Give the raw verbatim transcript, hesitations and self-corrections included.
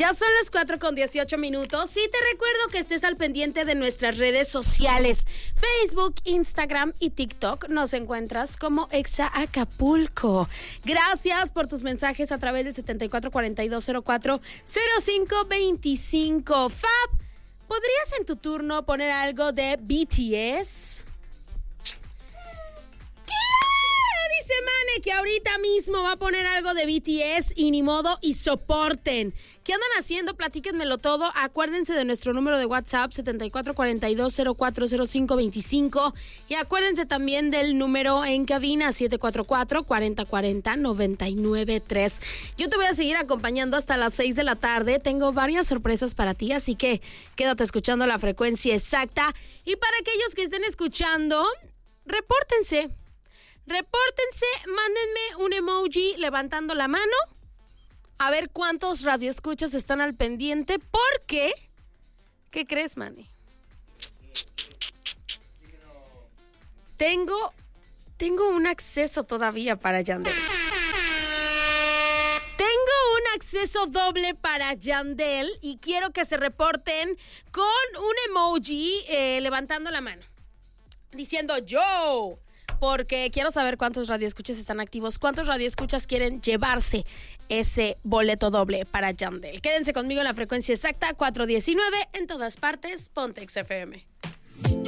Ya son las cuatro con dieciocho minutos y te recuerdo que estés al pendiente de nuestras redes sociales. Facebook, Instagram y TikTok nos encuentras como Exa Acapulco. Gracias por tus mensajes a través del setenta y cuatro cuarenta y dos cero cuatro cero cinco veinticinco. Fab, ¿podrías en tu turno poner algo de B T S? Dice Mane que ahorita mismo va a poner algo de B T S y ni modo y soporten. ¿Qué andan haciendo? Platíquenmelo todo. Acuérdense de nuestro número de WhatsApp setenta y cuatro cuarenta y dos cero cuatro cero cinco veinticinco y acuérdense también del número en cabina siete cuatro cuatro, cuarenta cuarenta, noventa y nueve tres. Yo te voy a seguir acompañando hasta las seis de la tarde. Tengo varias sorpresas para ti, así que quédate escuchando la frecuencia exacta. Y para aquellos que estén escuchando, repórtense. Repórtense, mándenme un emoji levantando la mano. A ver cuántos radioescuchas están al pendiente. Porque, ¿qué crees, Manny? Tengo, tengo un acceso todavía para Yandel. Tengo un acceso doble para Yandel y quiero que se reporten con un emoji eh, levantando la mano. Diciendo yo... Porque quiero saber cuántos radioescuchas están activos, cuántos radioescuchas quieren llevarse ese boleto doble para Yandel. Quédense conmigo en la frecuencia exacta, cuatro diecinueve, en todas partes, Pontex F M.